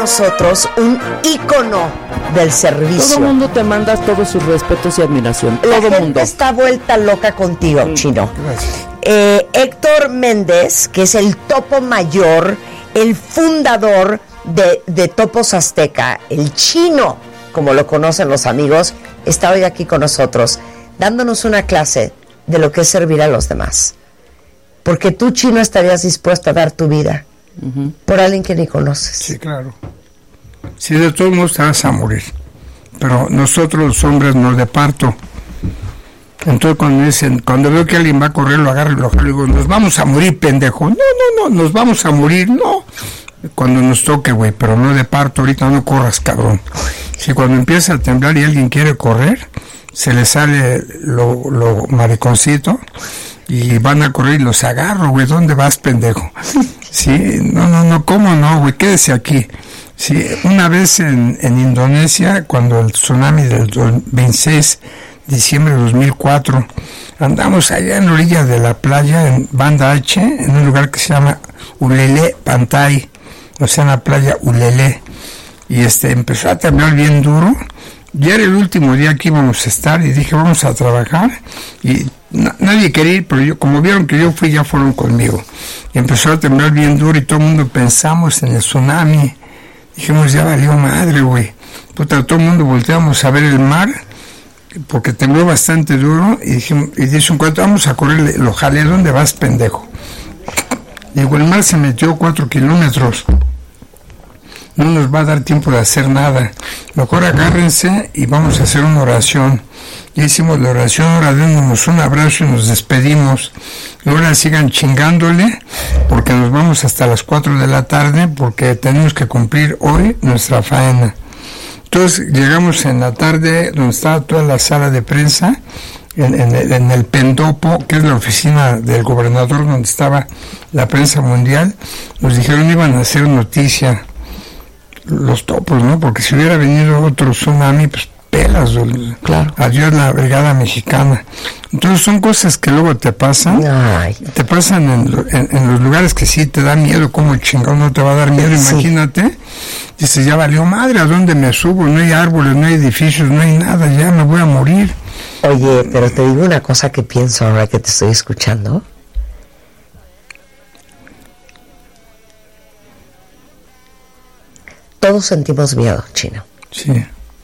nosotros un ícono del servicio. Todo el mundo te manda todos sus respetos y admiración. La Todo el gente mundo está vuelta loca contigo, Chino. Héctor Méndez, que es el topo mayor, el fundador de Topos Azteca, el Chino, como lo conocen los amigos, está hoy aquí con nosotros, dándonos una clase de lo que es servir a los demás. Porque tú, Chino, estarías dispuesto a dar tu vida por alguien que ni conoces. Sí, claro. Si de todos modos te vas a morir. Pero nosotros los hombres nos de parto. Entonces cuando veo que alguien va a correr, lo agarro y lo jalo y digo, nos vamos a morir, pendejo. No, nos vamos a morir, no. Cuando nos toque, güey, pero no de parto, ahorita no corras, cabrón. Si cuando empieza a temblar y alguien quiere correr, se le sale lo mariconcito y van a correr y los agarro, güey, ¿dónde vas, pendejo? Sí, no, ¿cómo no, güey? Quédese aquí. Sí, una vez en Indonesia, cuando el tsunami del 26 de diciembre de 2004, andamos allá en la orilla de la playa, en Banda H, en un lugar que se llama Ulele Pantai, o sea, en la playa Ulele, y empezó a temblar bien duro. Ya era el último día que íbamos a estar, y dije, vamos a trabajar, y nadie quería ir, pero como vieron que yo fui, ya fueron conmigo. Y empezó a temblar bien duro, y todo el mundo pensamos en el tsunami. Dijimos, ya valió madre, güey. Puta, todo el mundo volteamos a ver el mar, porque tembló bastante duro, y dijimos, y dice un cuarto, vamos a correr, lo jalé, ¿dónde vas, pendejo? Digo, el mar se metió 4 kilómetros, no nos va a dar tiempo de hacer nada, mejor agárrense y vamos a hacer una oración. Ya hicimos la oración, ahora démonos un abrazo y nos despedimos, y ahora sigan chingándole, porque nos vamos hasta las 4 de la tarde, porque tenemos que cumplir hoy nuestra faena. Entonces llegamos en la tarde, donde estaba toda la sala de prensa, en el Pendopo, que es la oficina del gobernador, donde estaba la prensa mundial. Nos dijeron iban a hacer noticia los topos, ¿no? Porque si hubiera venido otro tsunami, pues pelas, claro. Adiós la brigada mexicana. Entonces son cosas que luego te pasan. Ay. Te pasan en los lugares que sí te da miedo. Como chingado no te va a dar miedo, sí. Imagínate. Dices, ya valió madre, ¿a dónde me subo? No hay árboles, no hay edificios, no hay nada, ya me voy a morir. Oye, pero te digo una cosa que pienso ahora que te estoy escuchando. Todos sentimos miedo, Chino. Sí.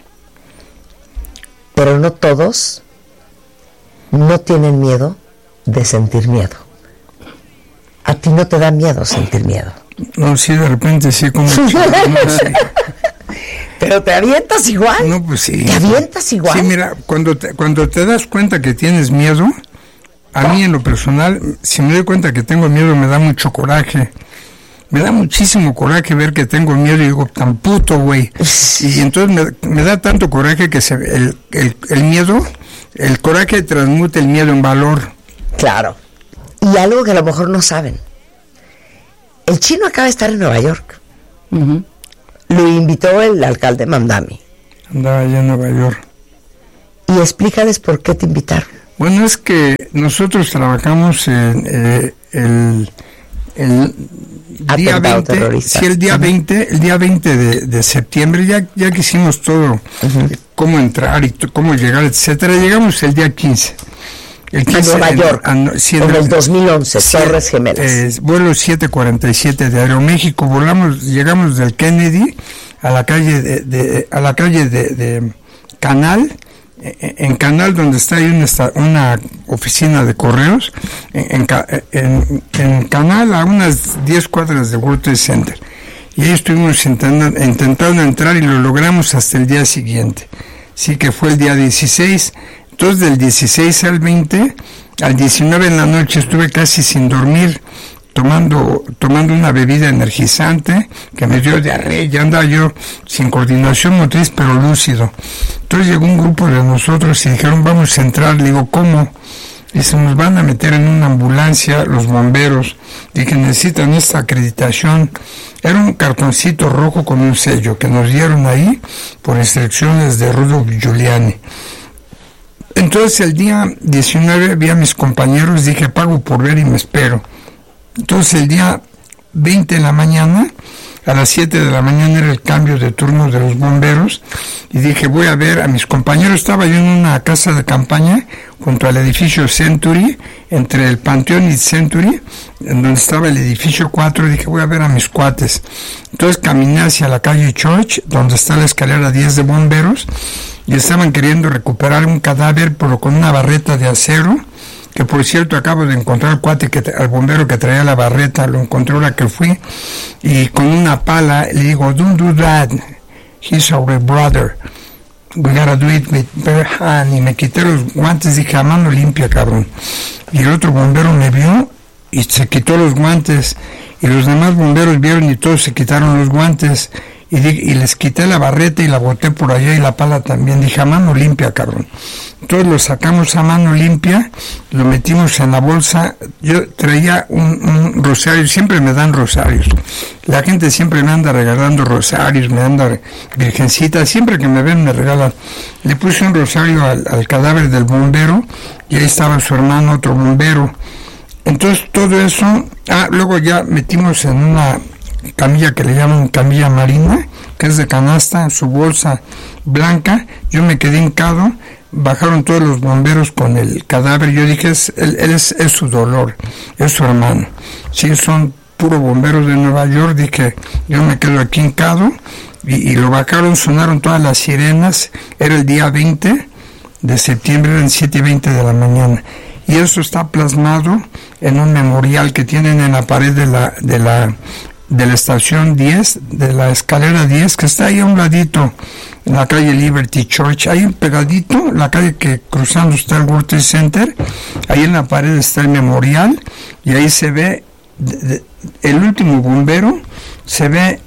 Pero no todos no tienen miedo de sentir miedo. A ti no te da miedo sentir miedo. No, sí, de repente sí, como... no, sí. Pero te avientas igual. No, pues sí. ¿Te avientas igual? Sí, mira, cuando te das cuenta que tienes miedo, a mí en lo personal, si me doy cuenta que tengo miedo, me da mucho coraje. Me da muchísimo coraje ver que tengo miedo y digo, tan puto, güey. Y entonces me da tanto coraje que el miedo, el coraje transmute el miedo en valor. Claro. Y algo que a lo mejor no saben. El Chino acaba de estar en Nueva York. Uh-huh. Lo invitó el alcalde Mamdani. Andaba allá en Nueva York. Y explícales por qué te invitaron. Bueno, es que nosotros trabajamos en el día 20, terrorista. Sí, el día 20 de septiembre, ya que hicimos todo, cómo entrar y cómo llegar, etcétera, llegamos el día 15. El 15 a Nueva York, en el 2011, sí, Torres Gemelas. Vuelo 747 de Aeroméxico, llegamos del Kennedy a la calle de Canal, en Canal, donde está ahí una oficina de correos, en Canal, a unas 10 cuadras de World Trade Center. Y ahí estuvimos intentando entrar y lo logramos hasta el día siguiente. Sí, que fue el día 16. Entonces, del 16 al 20, al 19 en la noche estuve casi sin dormir, tomando una bebida energizante que me dio diarrea. Ya andaba yo sin coordinación motriz, pero lúcido. Entonces llegó un grupo de nosotros y dijeron, vamos a entrar. Le digo, ¿cómo? Y se nos van a meter en una ambulancia los bomberos. Dije, necesitan esta acreditación. Era un cartoncito rojo con un sello que nos dieron ahí por instrucciones de Rudolph Giuliani. Entonces el día 19 vi a mis compañeros, dije, pago por ver y me espero. Entonces el día 20 de la mañana a las 7 de la mañana era el cambio de turno de los bomberos, y dije, voy a ver a mis compañeros. Estaba yo en una casa de campaña junto al edificio Century, entre el Panteón y Century, en donde estaba el edificio 4, dije, voy a ver a mis cuates. Entonces caminé hacia la calle Church, donde está la escalera 10 de bomberos, y estaban queriendo recuperar un cadáver, pero con una barreta de acero, que por cierto acabo de encontrar al cuate, al bombero que traía la barreta, lo encontré ahora que fui, y con una pala le digo, don't do that, he's our brother, we gotta do it with bare hand, y me quité los guantes, dije, a mano limpia, cabrón. Y el otro bombero me vio y se quitó los guantes, y los demás bomberos vieron y todos se quitaron los guantes, y les quité la barreta y la boté por allá, y la pala también. Dije, a mano limpia, cabrón. Entonces lo sacamos a mano limpia, lo metimos en la bolsa. Yo traía un rosario, siempre me dan rosarios. La gente siempre me anda regalando rosarios, me anda virgencita, siempre que me ven me regalan. Le puse un rosario al cadáver del bombero, y ahí estaba su hermano, otro bombero. Entonces todo eso, luego ya metimos en una camilla que le llaman camilla marina, que es de canasta, en su bolsa blanca. Yo me quedé hincado, bajaron todos los bomberos con el cadáver. Yo dije, él es su dolor, es su hermano. Sí, son puros bomberos de Nueva York. Dije, yo me quedo aquí hincado, y lo bajaron, sonaron todas las sirenas. Era el día 20 de septiembre, eran 7:20 de la mañana. Y eso está plasmado en un memorial que tienen en la pared de la estación 10, de la escalera 10, que está ahí a un ladito, en la calle Liberty Church, ahí pegadito, la calle que cruzando está el World Trade Center, ahí en la pared está el memorial, y ahí se ve el último bombero, se ve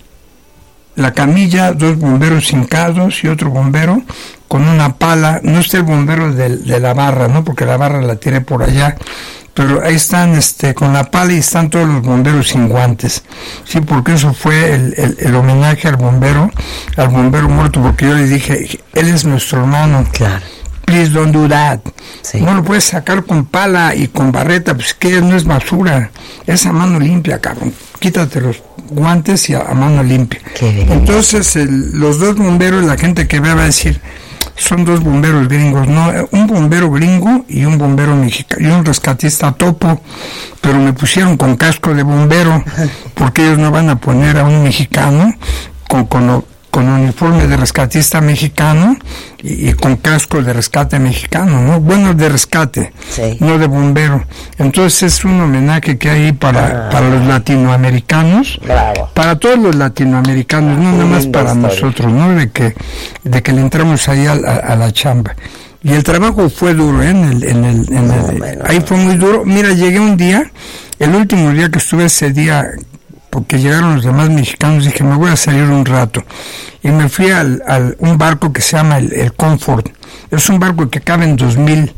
la camilla, 2 bomberos hincados y otro bombero con una pala. No está el bombero de la barra, ¿no? Porque la barra la tiré por allá, pero ahí están con la pala, y están todos los bomberos sin guantes. Sí, porque eso fue el homenaje al bombero muerto, porque yo le dije, él es nuestro hermano. Claro. Please don't do that. Sí. No lo puedes sacar con pala y con barreta, pues que no es basura, es a mano limpia, cabrón. Quítate los guantes y a mano limpia. Entonces los 2 bomberos, la gente que vea va a decir, son 2 bomberos gringos. No, un bombero gringo y un bombero mexicano, y un rescatista topo, pero me pusieron con casco de bombero, porque ellos no van a poner a un mexicano con uniforme de rescatista mexicano y con casco de rescate mexicano, ¿no? Bueno, de rescate, sí, no de bombero. Entonces es un homenaje que hay para los latinoamericanos, bravo, para todos los latinoamericanos, no nada más para nosotros, ¿no? De que le entramos ahí a la chamba. Y el trabajo fue duro, ahí fue muy duro. Mira, llegué un día, el último día que estuve, ese día, porque llegaron los demás mexicanos, dije, me voy a salir un rato, y me fui al un barco que se llama el Comfort. Es un barco que caben 2,000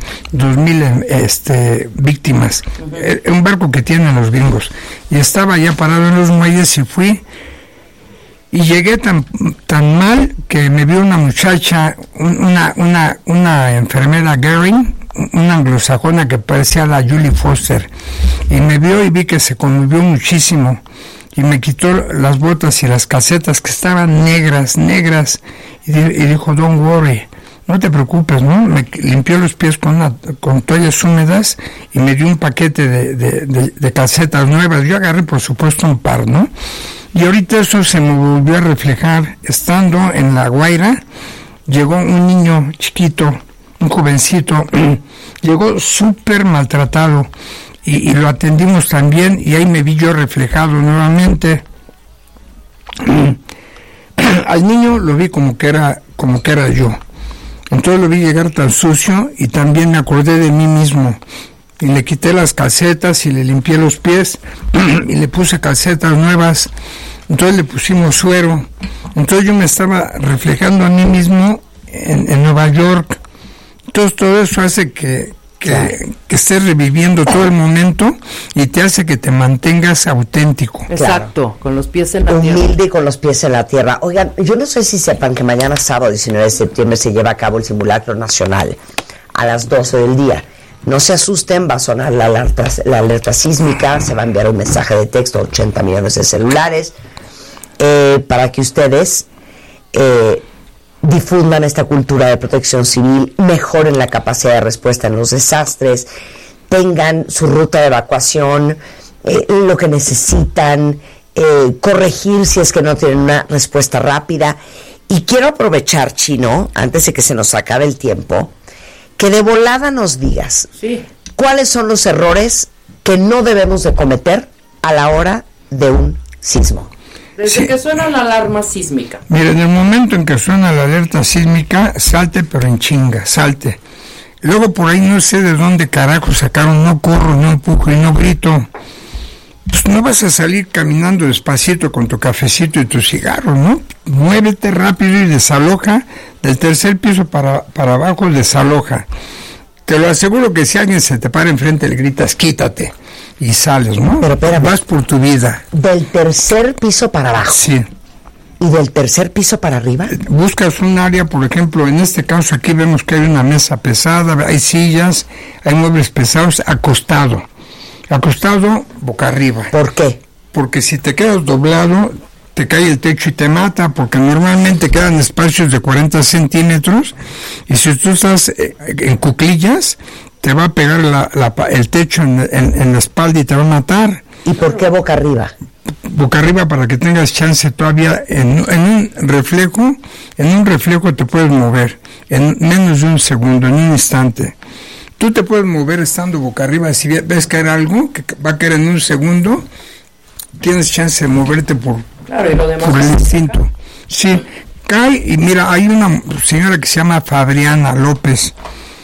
víctimas, un barco que tienen los gringos, y estaba ya parado en los muelles, y fui, y llegué tan mal que me vio una muchacha, una enfermera Goering, una anglosajona que parecía la Julie Foster, y me vio y vi que se conmovió muchísimo, y me quitó las botas y las calcetas que estaban negras, y dijo, don't worry, no te preocupes, ¿no? Me limpió los pies con toallas húmedas, y me dio un paquete de calcetas nuevas. Yo agarré, por supuesto, un par, ¿no? Y ahorita eso se me volvió a reflejar. Estando en La Guaira, llegó un niño chiquito, un jovencito, llegó súper maltratado, y lo atendimos también, y ahí me vi yo reflejado nuevamente. Al niño lo vi como que era yo. Entonces lo vi llegar tan sucio, y también me acordé de mí mismo, y le quité las calcetas y le limpié los pies y le puse calcetas nuevas. Entonces le pusimos suero. Entonces yo me estaba reflejando a mí mismo en Nueva York. Entonces todo eso hace que estés reviviendo todo el momento, y te hace que te mantengas auténtico. Exacto, claro, con los pies en la tierra. Humilde y con los pies en la tierra. Oigan, yo no sé si sepan que mañana sábado 19 de septiembre se lleva a cabo el simulacro nacional a las 12 del día. No se asusten, va a sonar la alerta sísmica, se va a enviar un mensaje de texto a 80 millones de celulares. para que ustedes difundan esta cultura de protección civil, mejoren la capacidad de respuesta en los desastres, tengan su ruta de evacuación, lo que necesitan, corregir si es que no tienen una respuesta rápida. Y quiero aprovechar, Chino, antes de que se nos acabe el tiempo, que de volada nos digas cuáles son los errores que no debemos de cometer a la hora de un sismo. Desde que suena la alarma sísmica. Mira, en el momento en que suena la alerta sísmica, salte, pero en chinga, salte. Luego por ahí no sé de dónde carajo sacaron, no corro, no empujo y no grito. Pues no vas a salir caminando despacito con tu cafecito y tu cigarro, ¿no? Muévete rápido y desaloja del tercer piso para abajo, desaloja. Te lo aseguro que si alguien se te para enfrente le gritas, quítate, y sales, ¿no? Pero espérame. Vas por tu vida. Del tercer piso para abajo. Sí. ¿Y del tercer piso para arriba? Buscas un área, por ejemplo, en este caso aquí vemos que hay una mesa pesada, hay sillas, hay muebles pesados, acostado, boca arriba. ¿Por qué? Porque si te quedas doblado, te cae el techo y te mata, porque normalmente quedan espacios de 40 centímetros, y si tú estás en cuclillas, te va a pegar el techo en la espalda y te va a matar. ¿Y por qué boca arriba? Boca arriba para que tengas chance todavía en un reflejo te puedes mover en menos de un segundo, en un instante. Tú te puedes mover estando boca arriba, si ves caer algo que va a caer en un segundo, tienes chance de moverte por el instinto. Sí, cae y mira, hay una señora que se llama Fabriana López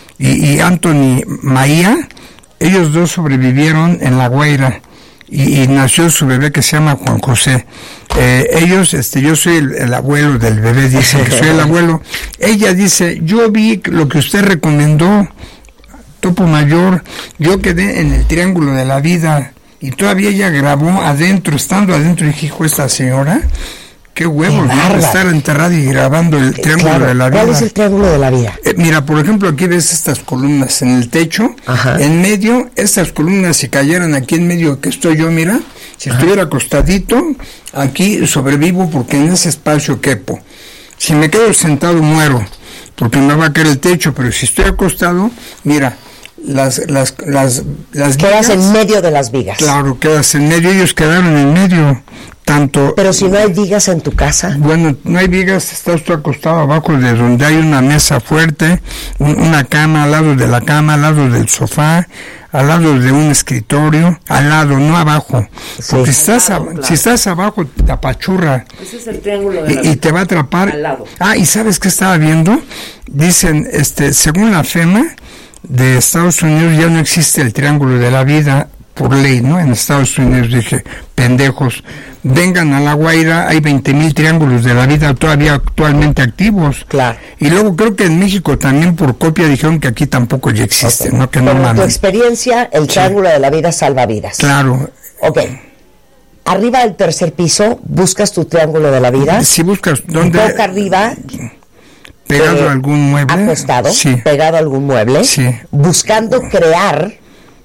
y Anthony Maía, ellos dos sobrevivieron en La Guaira. Y nació su bebé que se llama Juan José. Ellos, yo soy el abuelo del bebé, dice que soy el abuelo. Ella dice, yo vi lo que usted recomendó, Topo Mayor, yo quedé en el Triángulo de la Vida, y todavía ella grabó estando adentro, y dijo, esta señora, qué huevos, ¿no? Estar enterrada y grabando el Triángulo de la Vida. ¿Cuál es el Triángulo de la Vida? Mira, por ejemplo, aquí ves estas columnas en el techo. Ajá. En medio, estas columnas si cayeran aquí en medio que estoy yo, mira, si estuviera acostadito, aquí sobrevivo porque en ese espacio quepo. Si me quedo sentado muero, porque me va a caer el techo, pero si estoy acostado, mira, las Quedas vigas, en medio de las vigas. Claro, quedas en medio, ellos quedaron en medio. Tanto, pero si no hay vigas en tu casa. Bueno, no hay vigas, estás tú acostado abajo de donde hay una mesa fuerte, una cama, al lado de la cama, al lado del sofá, al lado de un escritorio, al lado, no abajo. Sí. Porque si estás abajo, te apachurra. Ese es el triángulo de la y te va a atrapar. Al lado. ¿Y sabes qué estaba viendo? Dicen, según la FEMA de Estados Unidos, ya no existe el Triángulo de la Vida por ley, ¿no? En Estados Unidos. Dije, pendejos, vengan a La Guaira, hay 20,000 triángulos de la vida todavía actualmente activos. Claro. Y luego creo que en México también por copia dijeron que aquí tampoco ya existe, ¿no? Que no Por tu mames. experiencia, el Triángulo de la Vida salva vidas. Claro. Ok. Arriba del tercer piso, buscas tu Triángulo de la Vida. Si buscas dónde... Boca arriba. Pegado a algún mueble. Acostado, Sí. pegado a algún mueble. Sí. Buscando crear